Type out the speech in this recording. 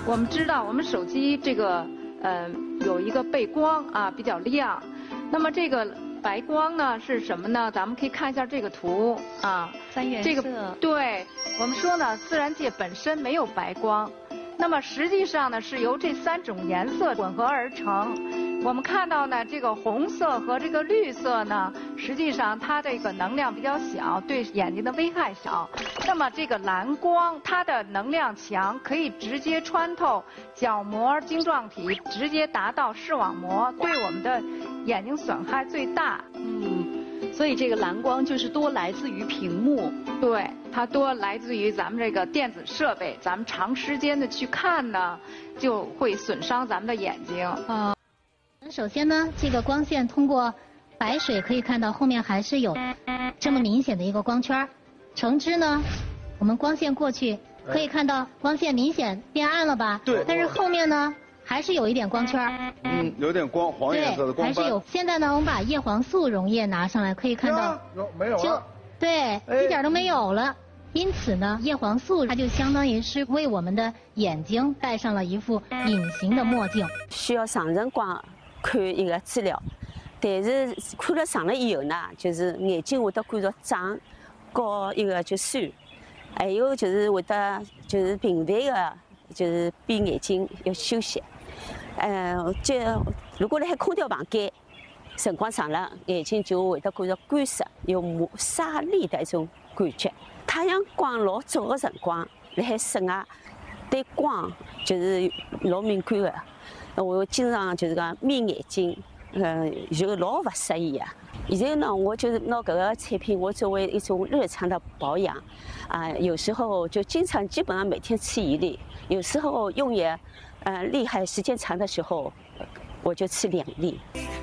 我们知道我们手机这个有一个背光啊比较亮，那么这个白光呢是什么呢？咱们可以看一下这个图啊， 三原色。 这个对我们说呢，自然界本身没有白光，那么实际上呢是由这3种颜色混合而成。我们看到呢，这个红色和这个绿色呢，实际上它这个能量比较小，对眼睛的危害小。那么这个蓝光，它的能量强，可以直接穿透角膜晶状体，直接达到视网膜，对我们的眼睛损害最大。 所以这个蓝光就是多来自于屏幕， 对，它多来自于咱们这个电子设备，咱们长时间的去看呢，就会损伤咱们的眼睛。 首先呢，这个光线通过白水可以看到后面还是有这么明显的一个光圈。橙汁呢，我们光线过去可以看到光线明显变暗了吧？ 对。 但是后面呢，还是有一点光圈。 有点光，黄颜色的光斑。 对，还是有。现在呢，我们把叶黄素溶液拿上来，可以看到， 没有了。 对，一点都没有了。因此呢，叶黄素它就相当于是为我们的眼睛戴上了一副隐形的墨镜。 需要长辰光看一个资料，但是看了长了以后呢，就是眼睛会得感觉胀，和一个就酸，还有就是会得就是频繁的，就是闭眼睛要休息。就如果辣海空调房间辰光长了，眼睛就会得感觉干涩，有沙粒的一种感觉。太阳光老早的辰光，辣海室外对光就是老敏感的。我经常就是讲眯眼睛，就老不适宜啊。现在呢，我就是拿搿个产品，我作为一种日常的保养，有时候就经常基本上每天吃1粒，有时候用也厉害时间长的时候，我就吃2粒。